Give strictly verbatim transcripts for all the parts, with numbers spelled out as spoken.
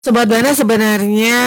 Sobat Bana, sebenarnya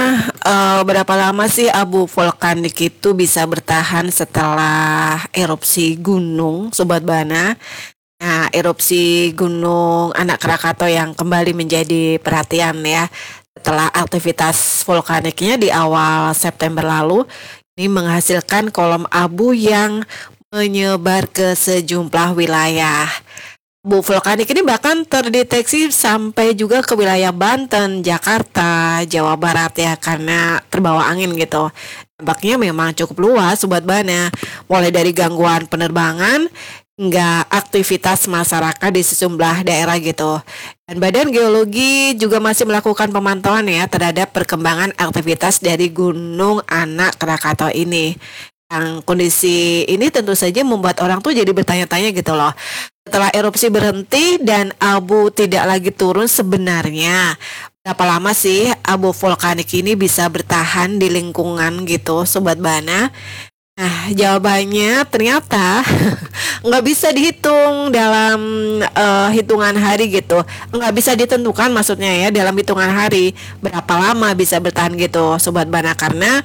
uh, berapa lama sih abu vulkanik itu bisa bertahan setelah erupsi gunung, Sobat Bana? Nah, erupsi gunung Anak Krakatau yang kembali menjadi perhatian ya setelah aktivitas vulkaniknya di awal September lalu ini menghasilkan kolom abu yang menyebar ke sejumlah wilayah. Abu vulkanik ini bahkan terdeteksi sampai juga ke wilayah Banten, Jakarta, Jawa Barat ya karena terbawa angin gitu. Dampaknya memang cukup luas Sobat Bana, mulai dari gangguan penerbangan hingga aktivitas masyarakat di sejumlah daerah gitu. Dan Badan Geologi juga masih melakukan pemantauan ya terhadap perkembangan aktivitas dari Gunung Anak Krakatau ini. Yang kondisi ini tentu saja membuat orang tuh jadi bertanya-tanya gitu loh. Setelah erupsi berhenti dan abu tidak lagi turun, sebenarnya berapa lama sih abu vulkanik ini bisa bertahan di lingkungan gitu Sobat Bana? Nah, jawabannya ternyata nggak bisa dihitung dalam uh, hitungan hari gitu. Nggak bisa ditentukan maksudnya ya dalam hitungan hari berapa lama bisa bertahan gitu Sobat Bana, karena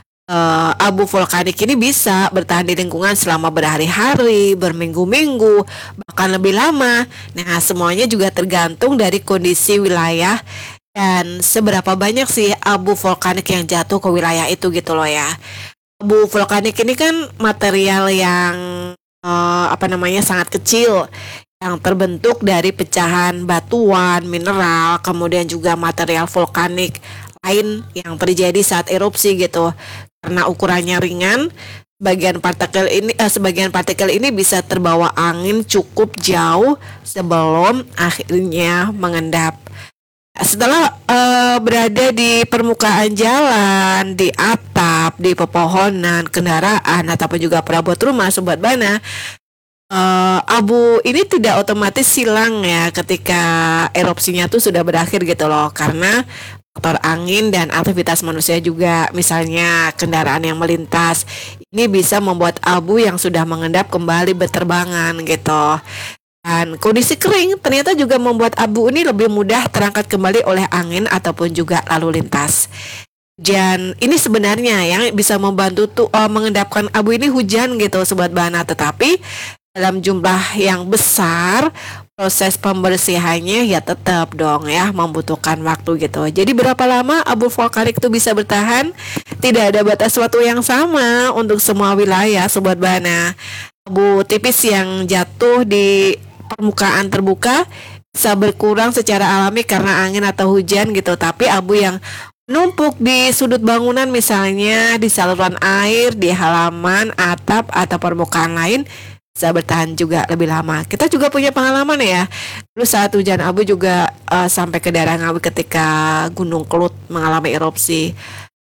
Uh, abu vulkanik ini bisa bertahan di lingkungan selama berhari-hari, berminggu-minggu, bahkan lebih lama. Nah, semuanya juga tergantung dari kondisi wilayah dan seberapa banyak sih abu vulkanik yang jatuh ke wilayah itu gitu loh ya. Abu vulkanik ini kan material yang uh, apa namanya sangat kecil, yang terbentuk dari pecahan batuan, mineral, kemudian juga material vulkanik lain yang terjadi saat erupsi gitu. Karena ukurannya ringan, bagian partikel ini eh, sebagian partikel ini bisa terbawa angin cukup jauh sebelum akhirnya mengendap. Setelah uh, berada di permukaan jalan, di atap, di pepohonan, kendaraan ataupun juga perabot rumah Sobat Bana, uh, abu ini tidak otomatis hilang ya ketika erupsinya tuh sudah berakhir gitu loh, karena faktor angin dan aktivitas manusia juga, misalnya kendaraan yang melintas, ini bisa membuat abu yang sudah mengendap kembali berterbangan gitu. Dan kondisi kering ternyata juga membuat abu ini lebih mudah terangkat kembali oleh angin ataupun juga lalu lintas. Dan ini sebenarnya yang bisa membantu tuh uh, mengendapkan abu ini hujan gitu Sobat Bana, tetapi dalam jumlah yang besar, proses pembersihannya ya tetap dong ya membutuhkan waktu gitu. Jadi berapa lama abu vulkanik itu bisa bertahan? Tidak ada batas waktu yang sama untuk semua wilayah Sobat Bana. Abu tipis yang jatuh di permukaan terbuka bisa berkurang secara alami karena angin atau hujan gitu. Tapi abu yang numpuk di sudut bangunan, misalnya di saluran air, di halaman, atap atau permukaan lain, bisa bertahan juga lebih lama. Kita juga punya pengalaman ya. Dulu saat hujan abu juga uh, sampai ke daerah Ngawi ketika Gunung Kelut mengalami erupsi.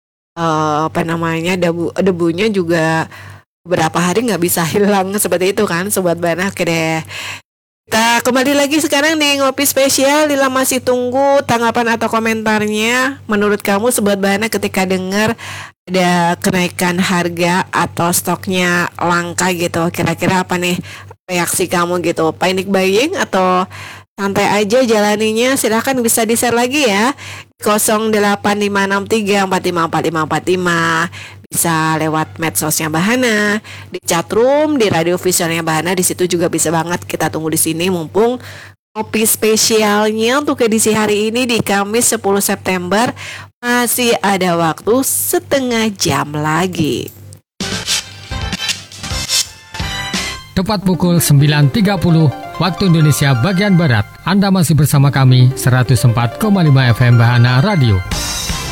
Uh, apa namanya debu debunya juga beberapa hari nggak bisa hilang seperti itu kan Sobat Bana. Oke deh. Kita kembali lagi sekarang di Ngopi Spesial. Lila masih tunggu tanggapan atau komentarnya. Menurut kamu Sobat Bana ketika dengar ada kenaikan harga atau stoknya langka gitu, kira-kira apa nih reaksi kamu gitu? Panic buying atau santai aja jalaninya? Silahkan bisa di-share lagi ya, nol delapan lima enam tiga empat lima empat lima empat lima. Bisa lewat medsosnya Bahana, di chatroom, di radio visualnya Bahana. Di situ juga bisa banget, kita tunggu di sini mumpung kopi spesialnya untuk edisi hari ini di Kamis sepuluh September masih ada waktu setengah jam lagi. Tepat pukul sembilan tiga puluh waktu Indonesia bagian Barat. Anda masih bersama kami seratus empat koma lima F M Bahana Radio.